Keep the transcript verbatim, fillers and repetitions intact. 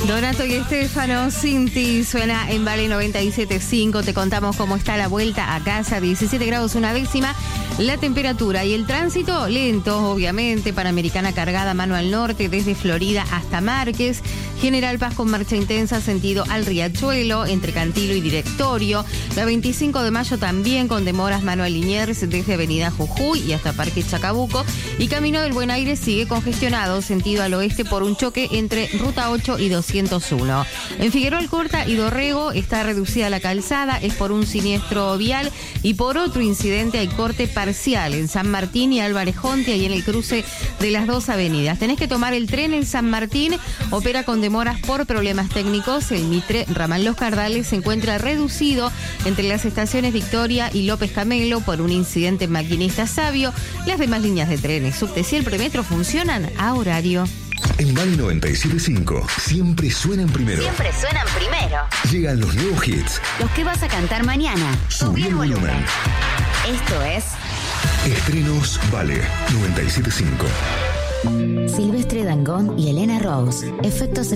Donato y Estefano, Sin Ti, suena en Vale noventa y siete punto cinco. Te contamos cómo está la vuelta a casa, diecisiete grados una décima. La temperatura y el tránsito lento, obviamente. Panamericana cargada, mano al norte, desde Florida hasta Márquez. General Paz con marcha intensa, sentido al Riachuelo, entre Cantilo y Directorio. La veinticinco de mayo también con demoras, mano a Liniers, desde Avenida Jujuy y hasta Parque Chacabuco. Y Camino del Buen Aire sigue congestionado, sentido al oeste, por un choque entre Ruta ocho y doscientos uno. En Figueroa Alcorta y Dorrego está reducida la calzada, es por un siniestro vial y por otro incidente hay corte parcial en San Martín y Álvarez Jonte, y en el cruce de las dos avenidas. Tenés que tomar el tren en San Martín, opera con demoras por problemas técnicos. El Mitre, ramal Los Cardales, se encuentra reducido entre las estaciones Victoria y López Camelo por un incidente en Maquinista Sabio. Las demás líneas de trenes, subtes y el premetro funcionan a horario. En Vale noventa y siete punto cinco siempre suenan primero. Siempre suenan primero. Llegan los nuevos hits. Los que vas a cantar mañana. Subí el volumen. Esto es Estrenos Vale noventa y siete punto cinco. Silvestre Dangond y Elena Rose. Efectos